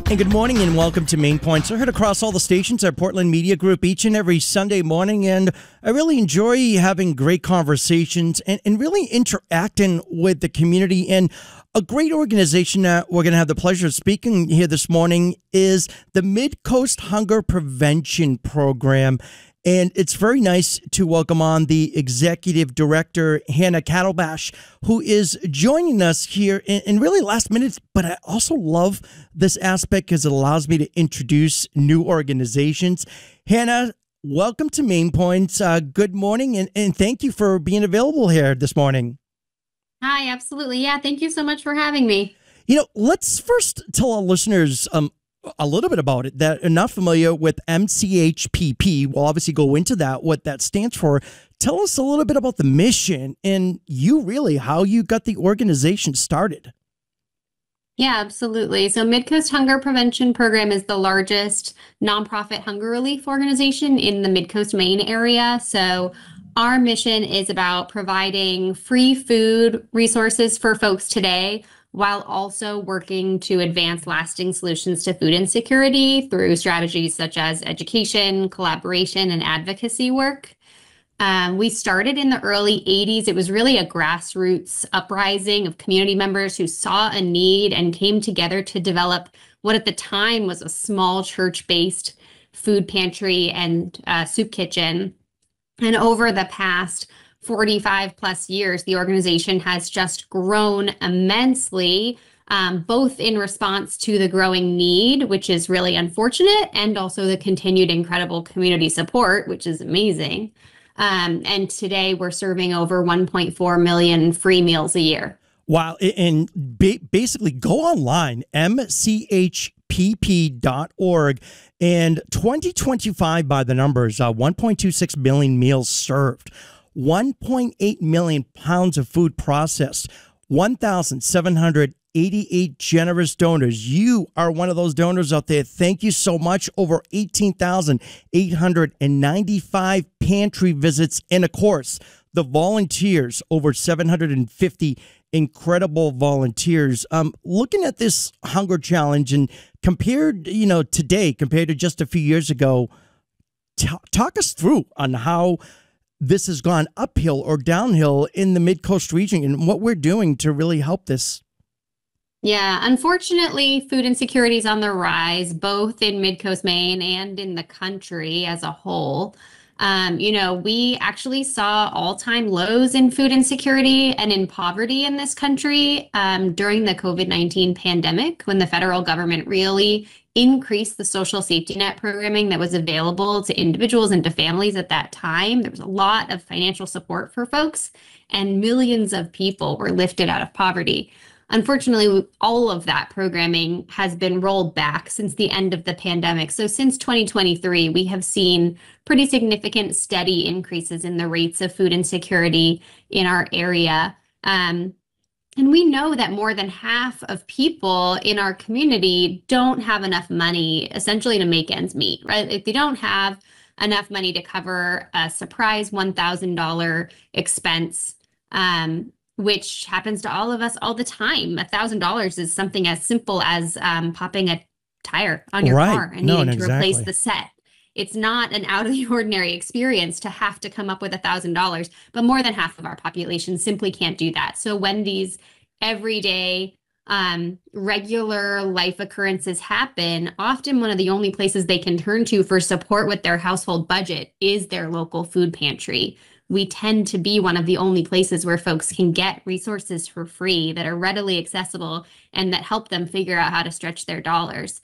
And good morning and welcome to Main Points. I heard across all the stations at Portland Media Group each and every Sunday morning, and I really enjoy having great conversations and really interacting with the community. And a great organization that we're going to have the pleasure of speaking here this morning is the Mid-Coast Hunger Prevention Program. And it's very nice to welcome on the Executive Director, Hannah Kattlebash, who is joining us here in really last minute. But I also love this aspect because it allows me to introduce new organizations. Hannah, welcome to Main Points. Good morning, and thank you for being available here this morning. Hi, absolutely. Yeah, thank you so much for having me. You know, let's first tell our listeners a little bit about it that are not familiar with MCHPP. We'll obviously go into that, what that stands for. Tell us a little bit about the mission and how you got the organization started. Yeah, absolutely. So Mid-Coast Hunger Prevention Program is the largest nonprofit hunger relief organization in the Mid-Coast Maine area. So our mission is about providing free food resources for folks today, while also working to advance lasting solutions to food insecurity through strategies such as education, collaboration, and advocacy work. We started in the early 80s. It was really a grassroots uprising of community members who saw a need and came together to develop what at the time was a small church-based food pantry and soup kitchen. And over the past 45 plus years, the organization has just grown immensely, both in response to the growing need, which is really unfortunate, and also the continued incredible community support, which is amazing. And today we're serving over 1.4 million free meals a year. Wow. And basically go online, mchpp.org, and 2025 by the numbers, 1.26 million meals served. 1.8 million pounds of food processed, 1,788 generous donors. You are one of those donors out there. Thank you so much. Over 18,895 pantry visits. And of course, the volunteers, over 750 incredible volunteers. Looking at this hunger challenge and compared, today compared to just a few years ago, talk us through on how this has gone uphill or downhill in the Mid-Coast region and what we're doing to really help this. Yeah, unfortunately, food insecurity is on the rise, both in Mid-Coast Maine and in the country as a whole. We actually saw all-time lows in food insecurity and in poverty in this country during the COVID-19 pandemic, when the federal government really increased the social safety net programming that was available to individuals and to families at that time. There was a lot of financial support for folks, and millions of people were lifted out of poverty. Unfortunately, all of that programming has been rolled back since the end of the pandemic. So since 2023, we have seen pretty significant steady increases in the rates of food insecurity in our area. And we know that more than half of people in our community don't have enough money essentially to make ends meet, right? If they don't have enough money to cover a surprise $1,000 expense, which happens to all of us all the time. $1,000 is something as simple as popping a tire on your car and needing to replace the set. It's not an out of the ordinary experience to have to come up with $1,000, but more than half of our population simply can't do that. So when these everyday, regular life occurrences happen, often one of the only places they can turn to for support with their household budget is their local food pantry. We tend to be one of the only places where folks can get resources for free that are readily accessible and that help them figure out how to stretch their dollars.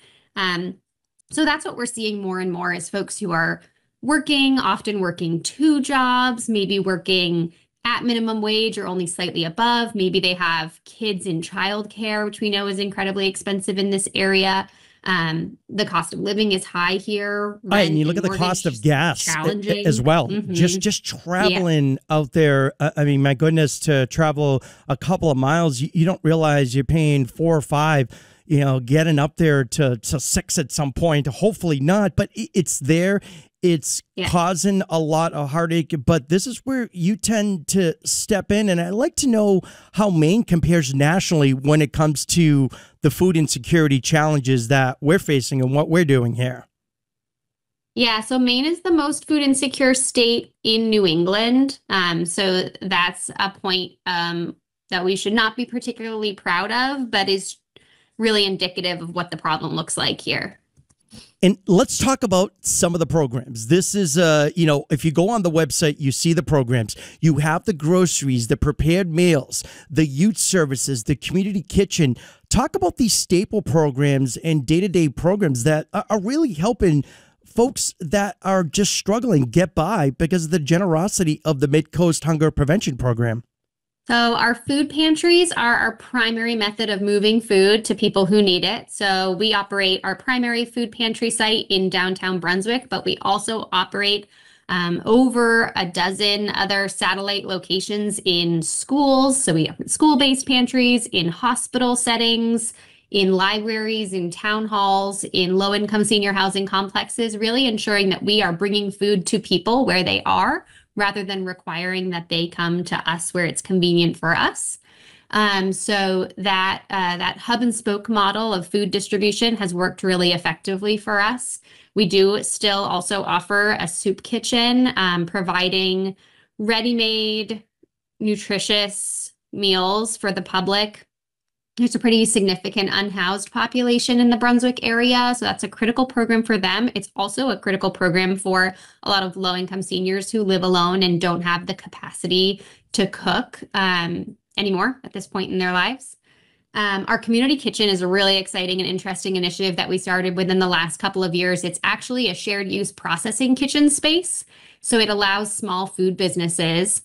So that's what we're seeing more and more is folks who are working, often working 2 jobs, maybe working at minimum wage or only slightly above. Maybe they have kids in childcare, which we know is incredibly expensive in this area. The cost of living is high here. Right, and you look at the cost of gas as well. Mm-hmm. Just traveling out there. I mean, my goodness, to travel a couple of miles, you don't realize you're paying $4 or $5. Getting up there to $6 at some point. Hopefully not, but it's there. It's causing a lot of heartache, but this is where you tend to step in. And I'd like to know how Maine compares nationally when it comes to the food insecurity challenges that we're facing and what we're doing here. Yeah, so Maine is the most food insecure state in New England. So that's a point that we should not be particularly proud of, but is really indicative of what the problem looks like here. And let's talk about some of the programs. This is, if you go on the website, you see the programs. You have the groceries, the prepared meals, the youth services, the community kitchen. Talk about these staple programs and day-to-day programs that are really helping folks that are just struggling get by because of the generosity of the Mid-Coast Hunger Prevention Program. So our food pantries are our primary method of moving food to people who need it. So we operate our primary food pantry site in downtown Brunswick, but we also operate over a dozen other satellite locations in schools. So we have school-based pantries, in hospital settings, in libraries, in town halls, in low-income senior housing complexes, really ensuring that we are bringing food to people where they are, rather than requiring that they come to us where it's convenient for us. So that hub and spoke model of food distribution has worked really effectively for us. We do still also offer a soup kitchen, providing ready-made, nutritious meals for the public. There's a pretty significant unhoused population in the Brunswick area, so that's a critical program for them. It's also a critical program for a lot of low-income seniors who live alone and don't have the capacity to cook anymore at this point in their lives. Our community kitchen is a really exciting and interesting initiative that we started within the last couple of years. It's actually a shared use processing kitchen space, so it allows small food businesses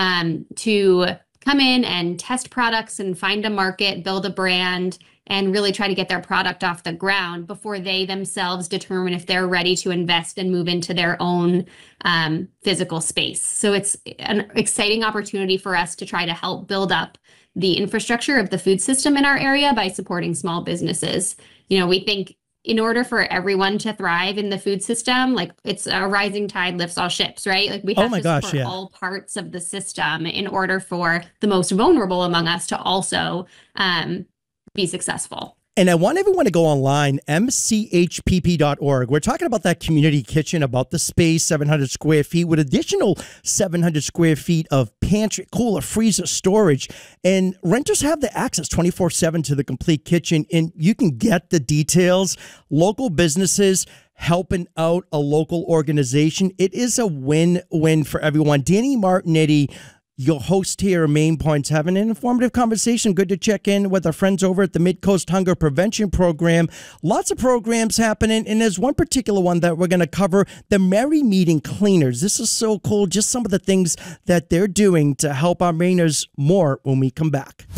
to come in and test products and find a market, build a brand, and really try to get their product off the ground before they themselves determine if they're ready to invest and move into their own physical space. So it's an exciting opportunity for us to try to help build up the infrastructure of the food system in our area by supporting small businesses. We think in order for everyone to thrive in the food system, like it's a rising tide lifts all ships, right? Like we have to support all parts of the system in order for the most vulnerable among us to also be successful. And I want everyone to go online, mchpp.org. We're talking about that community kitchen, about the space, 700 square feet, with additional 700 square feet of pantry, cooler, freezer, storage. And renters have the access 24/7 to the complete kitchen, and you can get the details. Local businesses helping out a local organization. It is a win-win for everyone. Danny Martinetti, your host here at Main Points, having an informative conversation. Good to check in with our friends over at the Mid-Coast Hunger Prevention Program. Lots of programs happening, and there's one particular one that we're going to cover, the Merry Meeting Cleaners. This is so cool, just some of the things that they're doing to help our Mainers more when we come back.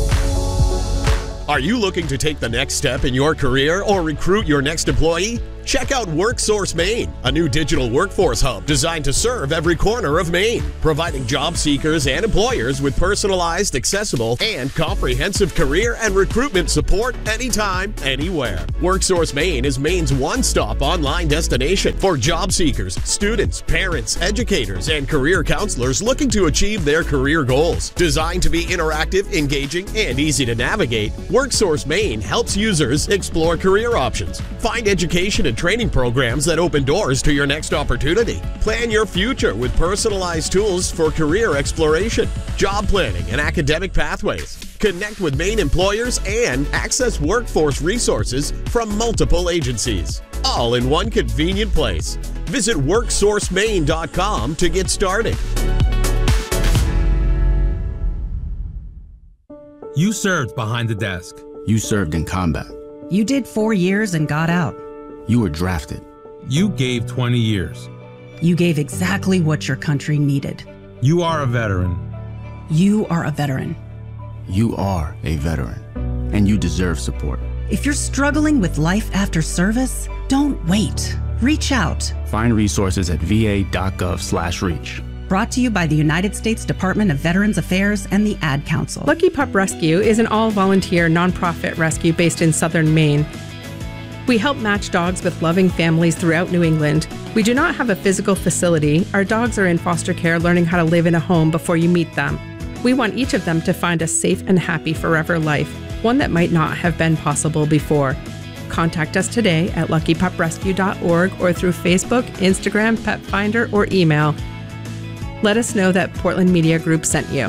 Are you looking to take the next step in your career or recruit your next employee? Check out WorkSource Maine, a new digital workforce hub designed to serve every corner of Maine, providing job seekers and employers with personalized, accessible, and comprehensive career and recruitment support anytime, anywhere. WorkSource Maine is Maine's one-stop online destination for job seekers, students, parents, educators, and career counselors looking to achieve their career goals. Designed to be interactive, engaging, and easy to navigate, WorkSource Maine helps users explore career options, find education and training programs that open doors to your next opportunity. Plan your future with personalized tools for career exploration, job planning, and academic pathways. Connect with Maine employers and access workforce resources from multiple agencies, all in one convenient place. Visit WorkSourceMaine.com to get started. You served behind the desk. You served in combat. You did 4 years and got out. You were drafted. You gave 20 years. You gave exactly what your country needed. You are a veteran. You are a veteran. You are a veteran, and you deserve support. If you're struggling with life after service, don't wait. Reach out. Find resources at va.gov/reach. Brought to you by the United States Department of Veterans Affairs and the Ad Council. Lucky Pup Rescue is an all-volunteer nonprofit rescue based in southern Maine. We help match dogs with loving families throughout New England. We do not have a physical facility. Our dogs are in foster care learning how to live in a home before you meet them. We want each of them to find a safe and happy forever life. one that might not have been possible before. Contact us today at luckypuprescue.org or through Facebook, Instagram, Pet Finder, or email. Let us know that Portland Media Group sent you.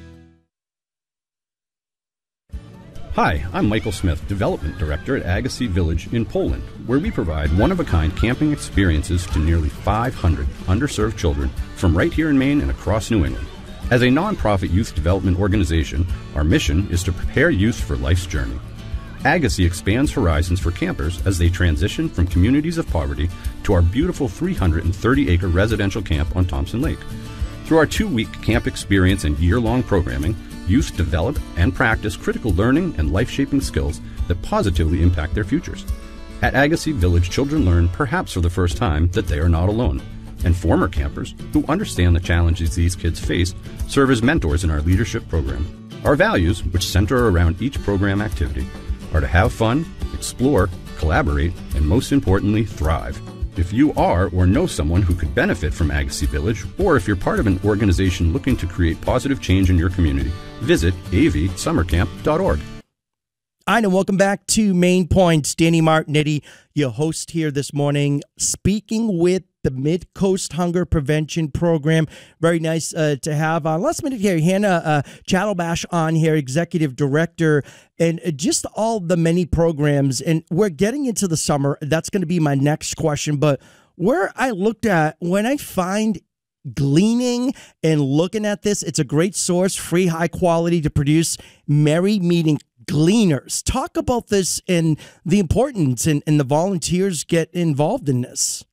Hi, I'm Michael Smith, Development Director at Agassiz Village in Poland, where we provide one-of-a-kind camping experiences to nearly 500 underserved children from right here in Maine and across New England. As a nonprofit youth development organization, our mission is to prepare youth for life's journey. Agassiz expands horizons for campers as they transition from communities of poverty to our beautiful 330-acre residential camp on Thompson Lake. Through our 2-week camp experience and year-long programming, youth develop and practice critical learning and life-shaping skills that positively impact their futures. At Agassiz Village, children learn, perhaps for the first time, that they are not alone. And former campers, who understand the challenges these kids face, serve as mentors in our leadership program. Our values, which center around each program activity, are to have fun, explore, collaborate, and most importantly, thrive. If you are or know someone who could benefit from Agassiz Village, or if you're part of an organization looking to create positive change in your community, visit avsummercamp.org. Hi, and welcome back to Main Points. Danny Martinetti, your host here this morning, speaking with the Mid-Coast Hunger Prevention Program. Very nice to have on. Last minute here, Hannah Chattelbash on here, Executive Director, and just all the many programs. And we're getting into the summer. That's going to be my next question. But where I looked at, when I find gleaning and looking at this, it's a great source, free, high quality to produce Merry Meeting Gleaners. Talk about this and the importance and the volunteers get involved in this.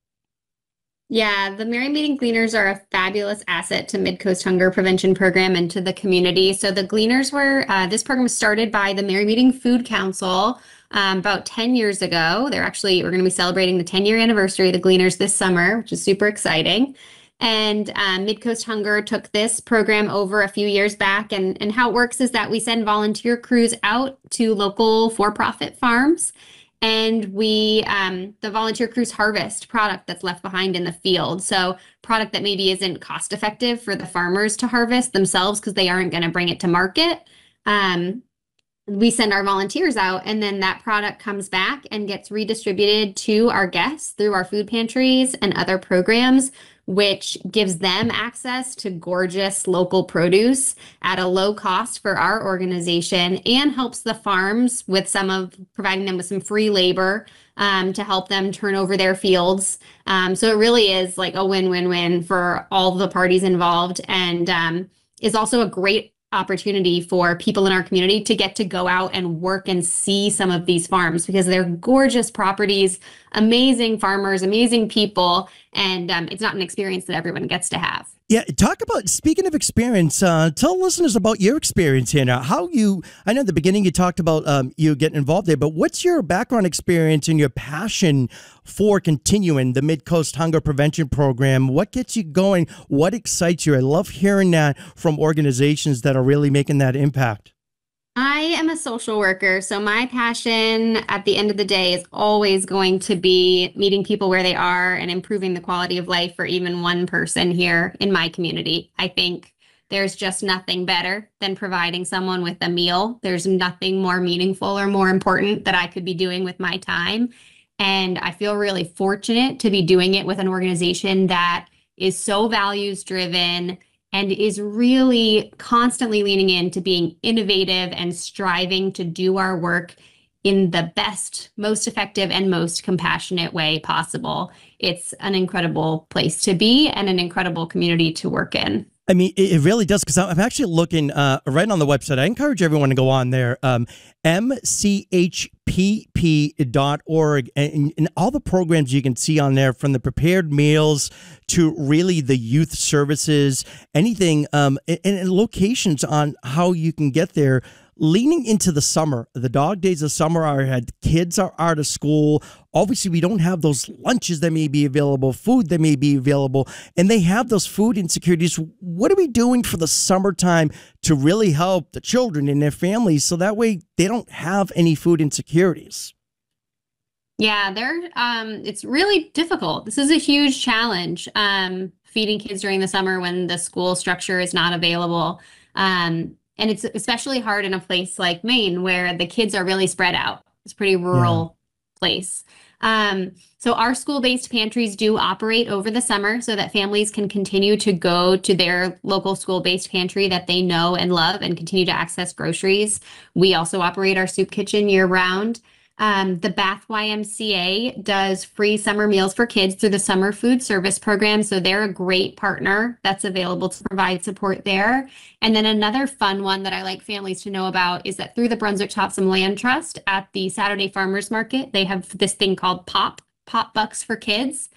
Yeah, the Merry Meeting Gleaners are a fabulous asset to Mid-Coast Hunger Prevention Program and to the community. So the Gleaners were, this program was started by the Merry Meeting Food Council about 10 years ago. We're going to be celebrating the 10-year anniversary of the Gleaners this summer, which is super exciting. And Mid-Coast Hunger took this program over a few years back. And how it works is that we send volunteer crews out to local for-profit farms. And we, the volunteer crews harvest product that's left behind in the field. So product that maybe isn't cost effective for the farmers to harvest themselves because they aren't going to bring it to market. We send our volunteers out, and then that product comes back and gets redistributed to our guests through our food pantries and other programs, which gives them access to gorgeous local produce at a low cost for our organization and helps the farms with providing them with some free labor to help them turn over their fields. So it really is like a win-win-win for all the parties involved, and is also a great opportunity for people in our community to get to go out and work and see some of these farms because they're gorgeous properties, amazing farmers, amazing people, and it's not an experience that everyone gets to have. Yeah, talk about, speaking of experience, tell listeners about your experience here now. I know at the beginning you talked about you getting involved there, but what's your background experience and your passion for continuing the Mid-Coast Hunger Prevention Program? What gets you going? What excites you? I love hearing that from organizations that are really making that impact. I am a social worker, so my passion at the end of the day is always going to be meeting people where they are and improving the quality of life for even one person here in my community. I think there's just nothing better than providing someone with a meal. There's nothing more meaningful or more important that I could be doing with my time. And I feel really fortunate to be doing it with an organization that is so values driven and is really constantly leaning into being innovative and striving to do our work in the best, most effective, and most compassionate way possible. It's an incredible place to be and an incredible community to work in. I mean, it really does, because I'm actually looking right on the website. I encourage everyone to go on there, mchpp.org, and all the programs you can see on there, from the prepared meals to really the youth services, anything, and locations on how you can get there. Leaning into the summer, the dog days of summer kids are out of school. Obviously, we don't have those lunches that may be available, food that may be available, and they have those food insecurities. What are we doing for the summertime to really help the children and their families so that way they don't have any food insecurities? Yeah, it's really difficult. This is a huge challenge, feeding kids during the summer when the school structure is not available. And it's especially hard in a place like Maine where the kids are really spread out. It's a pretty rural place. So our school-based pantries do operate over the summer so that families can continue to go to their local school-based pantry that they know and love and continue to access groceries. We also operate our soup kitchen year-round. The Bath YMCA does free summer meals for kids through the summer food service program. So they're a great partner that's available to provide support there. And then another fun one that I like families to know about is that through the Brunswick Topsom Land Trust at the Saturday Farmers Market, they have this thing called Pop Bucks for kids.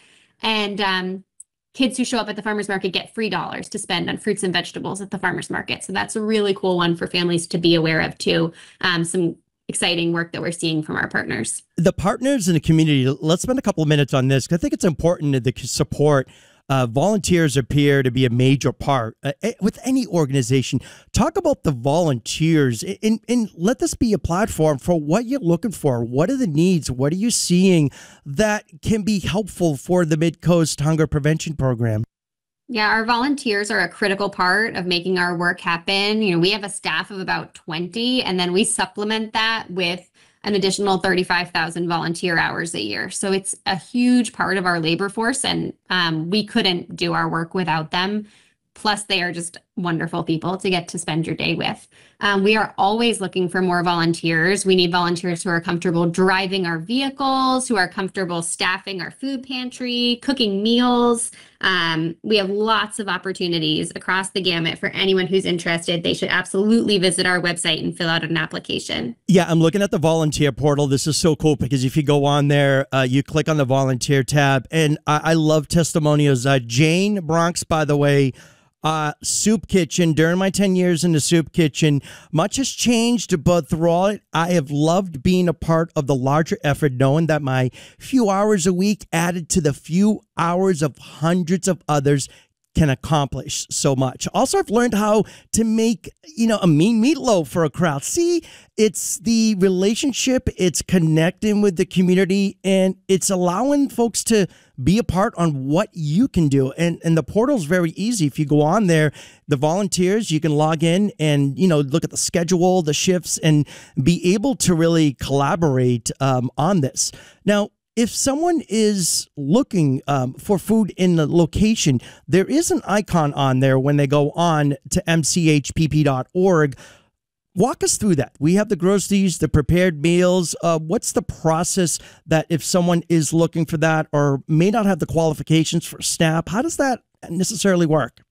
And kids who show up at the farmers market get free dollars to spend on fruits and vegetables at the farmers market. So that's a really cool one for families to be aware of too. Some exciting work that we're seeing from our partners. The partners in the community, let's spend a couple of minutes on this, because I think it's important that the support volunteers appear to be a major part with any organization. Talk about the volunteers and let this be a platform for what you're looking for. What are the needs? What are you seeing that can be helpful for the Mid-Coast Hunger Prevention Program? Yeah, our volunteers are a critical part of making our work happen. You know, we have a staff of about 20, and then we supplement that with an additional 35,000 volunteer hours a year. So it's a huge part of our labor force, and we couldn't do our work without them. Plus, they are just wonderful people to get to spend your day with. We are always looking for more volunteers. We need volunteers who are comfortable driving our vehicles, who are comfortable staffing our food pantry, cooking meals. We have lots of opportunities across the gamut for anyone who's interested. They should absolutely visit our website and fill out an application. Yeah, I'm looking at the volunteer portal. This is so cool because if you go on there, you click on the volunteer tab, and I love testimonials. Jane Bronx, by the way, soup kitchen. During my 10 years in the soup kitchen, much has changed, but throughout it, I have loved being a part of the larger effort, knowing that my few hours a week added to the few hours of hundreds of others can accomplish so much. Also, I've learned how to make, a mean meatloaf for a crowd. See, it's the relationship, it's connecting with the community, and it's allowing folks to be a part on what you can do. And the portal's very easy. If you go on there, the volunteers, you can log in and, look at the schedule, the shifts, and be able to really collaborate on this. Now, if someone is looking for food in the location, there is an icon on there when they go on to mchpp.org. Walk us through that. We have the groceries, the prepared meals. What's the process that if someone is looking for that or may not have the qualifications for SNAP, how does that necessarily work?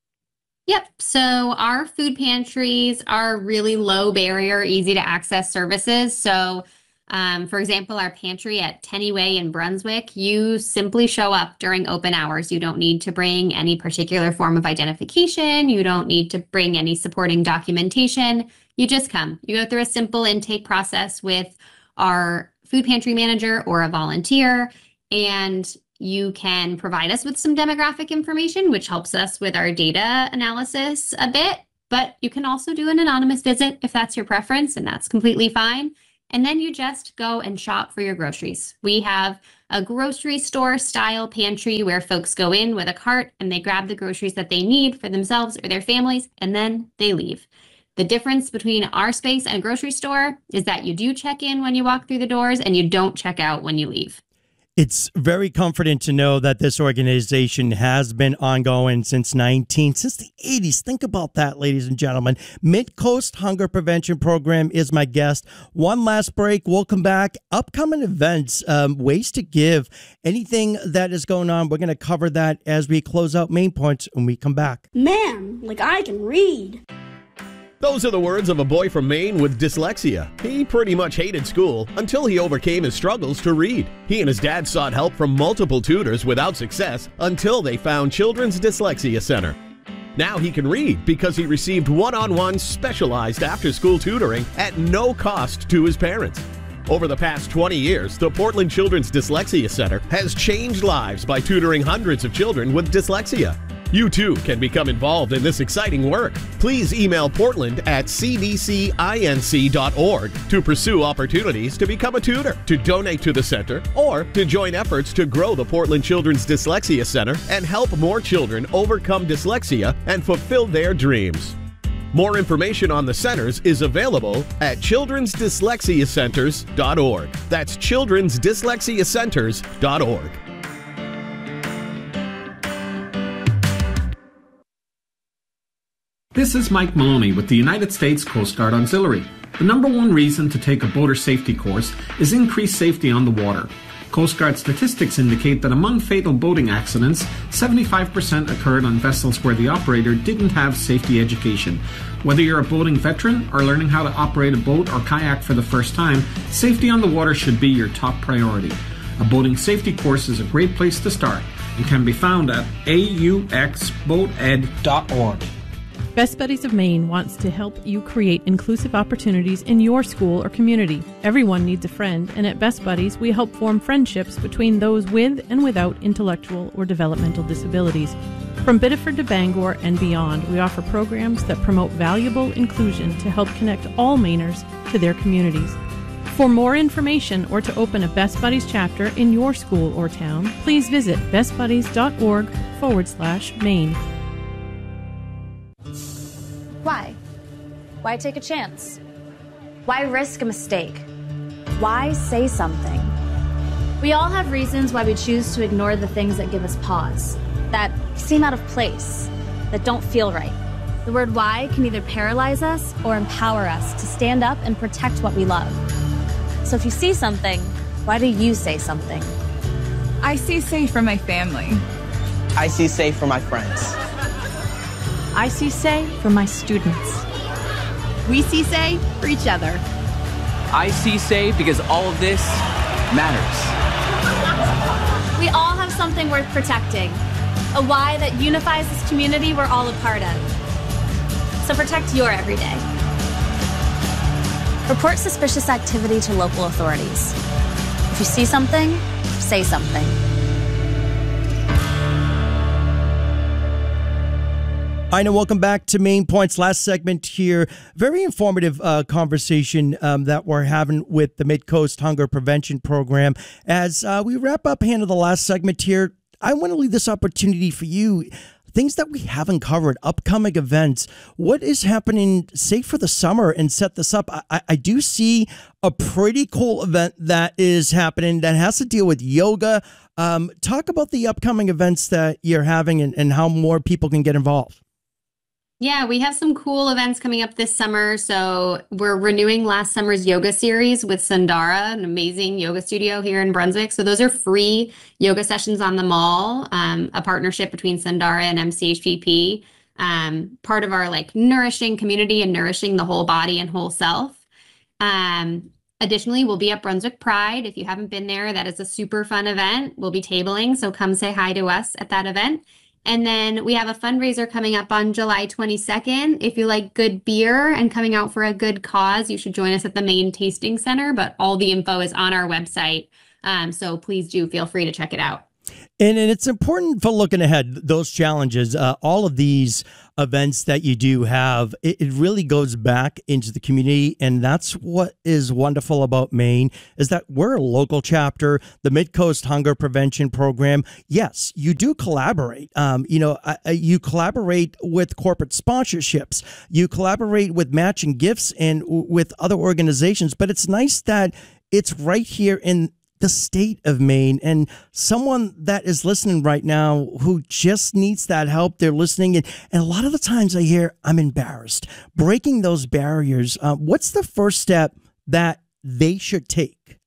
Yep. So our food pantries are really low barrier, easy to access services. So for example, our pantry at Tennyway in Brunswick, you simply show up during open hours. You don't need to bring any particular form of identification. You don't need to bring any supporting documentation. You just come. You go through a simple intake process with our food pantry manager or a volunteer, and you can provide us with some demographic information, which helps us with our data analysis a bit. But you can also do an anonymous visit if that's your preference, and that's completely fine. And then you just go and shop for your groceries. We have a grocery store style pantry where folks go in with a cart and they grab the groceries that they need for themselves or their families, and then they leave. The difference between our space and a grocery store is that you do check in when you walk through the doors and you don't check out when you leave. It's very comforting to know that this organization has been ongoing since the 80s. Think about that, ladies and gentlemen. Mid-Coast Hunger Prevention Program is my guest. One last break. We'll come back. Upcoming events, ways to give, anything that is going on. We're going to cover that as we close out Main Points when we come back. Man, I can read. Those are the words of a boy from Maine with dyslexia. He pretty much hated school until he overcame his struggles to read. He and his dad sought help from multiple tutors without success until they found Children's Dyslexia Center. Now he can read because he received one-on-one specialized after-school tutoring at no cost to his parents. Over the past 20 years, the Portland Children's Dyslexia Center has changed lives by tutoring hundreds of children with dyslexia. You too can become involved in this exciting work. Please email portland@cdcinc.org to pursue opportunities to become a tutor, to donate to the center, or to join efforts to grow the Portland Children's Dyslexia Center and help more children overcome dyslexia and fulfill their dreams. More information on the centers is available at childrensdyslexiacenters.org. That's childrensdyslexiacenters.org. This is Mike Maloney with the United States Coast Guard Auxiliary. The number one reason to take a boater safety course is increased safety on the water. Coast Guard statistics indicate that among fatal boating accidents, 75% occurred on vessels where the operator didn't have safety education. Whether you're a boating veteran or learning how to operate a boat or kayak for the first time, safety on the water should be your top priority. A boating safety course is a great place to start and can be found at auxboated.org. Best Buddies of Maine wants to help you create inclusive opportunities in your school or community. Everyone needs a friend, and at Best Buddies, we help form friendships between those with and without intellectual or developmental disabilities. From Biddeford to Bangor and beyond, we offer programs that promote valuable inclusion to help connect all Mainers to their communities. For more information or to open a Best Buddies chapter in your school or town, please visit bestbuddies.org/Maine. Why? Why take a chance? Why risk a mistake? Why say something? We all have reasons why we choose to ignore the things that give us pause, that seem out of place, that don't feel right. The word why can either paralyze us or empower us to stand up and protect what we love. So if you see something, why do you say something? I see safe for my family. I see safe for my friends. I see say for my students. We see say for each other. I see say because all of this matters. We all have something worth protecting, a why that unifies this community we're all a part of. So protect your everyday. Report suspicious activity to local authorities. If you see something, say something. I know. Welcome back to Main Points. Last segment here. Very informative conversation that we're having with the Mid-Coast Hunger Prevention Program. As we wrap up hand of the last segment here, I want to leave this opportunity for you. Things that we haven't covered, upcoming events, what is happening, say, for the summer, and set this up. I do see a pretty cool event that is happening that has to deal with yoga. Talk about the upcoming events that you're having and how more people can get involved. Yeah, we have some cool events coming up this summer. So we're renewing last summer's yoga series with Sundara, an amazing yoga studio here in Brunswick. So those are free yoga sessions on the mall, a partnership between Sundara and MCHPP, part of our nourishing community and nourishing the whole body and whole self. Additionally, we'll be at Brunswick Pride. If you haven't been there, that is a super fun event. We'll be tabling, so come say hi to us at that event. And then we have a fundraiser coming up on July 22nd. If you like good beer and coming out for a good cause, you should join us at the Maine Tasting Center, but all the info is on our website. So please do feel free to check it out. And it's important for looking ahead, those challenges, all of these events that you do have, it really goes back into the community. And that's what is wonderful about Maine, is that we're a local chapter, the Mid-Coast Hunger Prevention Program. Yes, you do collaborate. You collaborate with corporate sponsorships. You collaborate with matching gifts and with other organizations. But it's nice that it's right here in the state of Maine, and someone that is listening right now who just needs that help. They're listening, and a lot of the times I hear, I'm embarrassed. Breaking those barriers. What's the first step that they should take?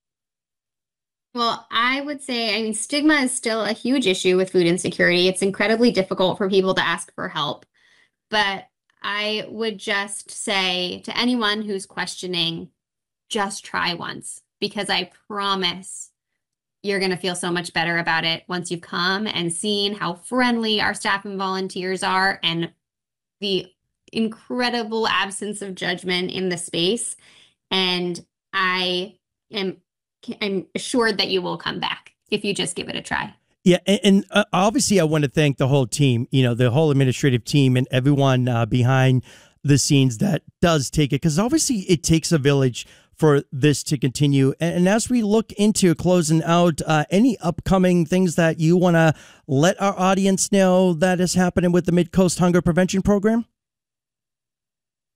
Well, I would say, stigma is still a huge issue with food insecurity. It's incredibly difficult for people to ask for help. But I would just say to anyone who's questioning, just try once. Because I promise you're going to feel so much better about it once you've come and seen how friendly our staff and volunteers are and the incredible absence of judgment in the space. And I'm assured that you will come back if you just give it a try. Yeah, and obviously I want to thank the whole team, the whole administrative team and everyone behind the scenes that does take it, because obviously it takes a village for this to continue. And as we look into closing out, any upcoming things that you want to let our audience know that is happening with the Mid-Coast Hunger Prevention Program?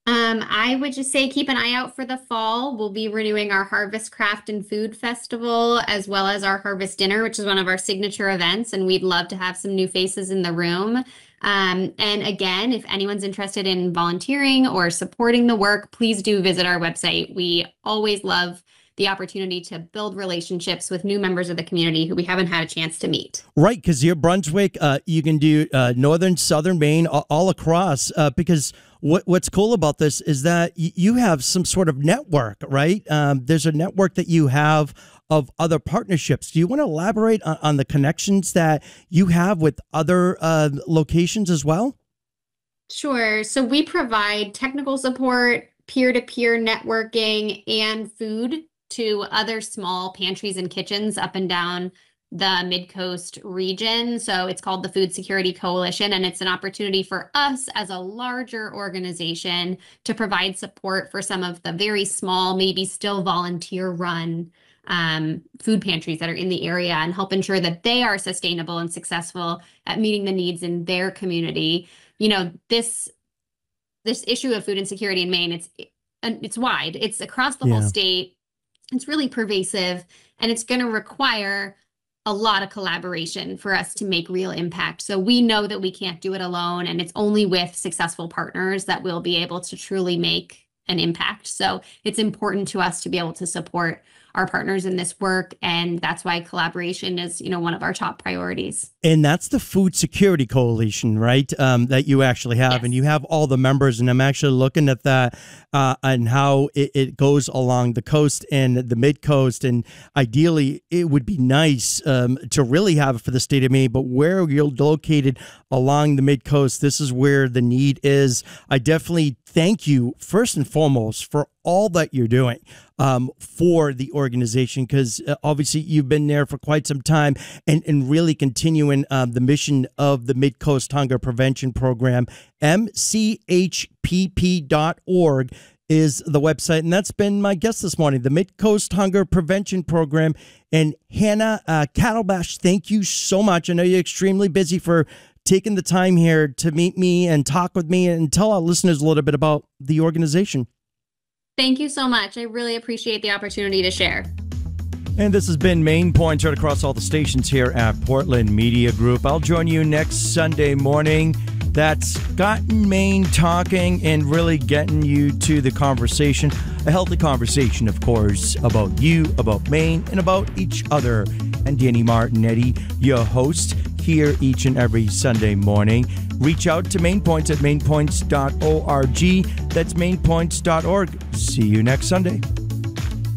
I would just say keep an eye out for the fall. We'll be renewing our Harvest Craft and Food Festival, as well as our Harvest Dinner, which is one of our signature events, and we'd love to have some new faces in the room. And again, if anyone's interested in volunteering or supporting the work, please do visit our website. We always love the opportunity to build relationships with new members of the community who we haven't had a chance to meet. Right, because you're Brunswick, you can do northern, southern Maine, all across, because what's cool about this is that you have some sort of network, right? There's a network that you have of other partnerships. Do you want to elaborate on the connections that you have with other locations as well? Sure. So we provide technical support, peer-to-peer networking, and food to other small pantries and kitchens up and down the Mid-Coast region. So it's called the Food Security Coalition, and it's an opportunity for us as a larger organization to provide support for some of the very small, maybe still volunteer-run food pantries that are in the area, and help ensure that they are sustainable and successful at meeting the needs in their community. You know, this issue of food insecurity in Maine, it's wide. It's across the whole state. It's really pervasive, and it's going to require a lot of collaboration for us to make real impact. So we know that we can't do it alone, and it's only with successful partners that we'll be able to truly make an impact. So it's important to us to be able to support our partners in this work, and that's why collaboration is, one of our top priorities. And that's the Food Security Coalition, right? That you actually have, and you have all the members. And I'm actually looking at that and how it goes along the coast and the mid-coast. And ideally, it would be nice to really have it for the state of Maine. But where you're located along the mid-coast, this is where the need is. I definitely thank you first and foremost for all that you're doing for the organization, because obviously you've been there for quite some time, and really continuing the mission of the Mid-Coast Hunger Prevention Program. MCHPP.org is the website, and that's been my guest this morning, the Mid-Coast Hunger Prevention Program. And Hannah Kattlebash, thank you so much. I know you're extremely busy for taking the time here to meet me and talk with me and tell our listeners a little bit about the organization. Thank you so much. I really appreciate the opportunity to share. And this has been Maine Points, heard across all the stations here at Portland Media Group. I'll join you next Sunday morning. That's gotten Maine talking and really getting you to the conversation, a healthy conversation, of course, about you, about Maine, and about each other. And Danny Martinetti, your host, here each and every Sunday morning. Reach out to Maine Points at mainpoints.org. That's mainpoints.org. See you next Sunday.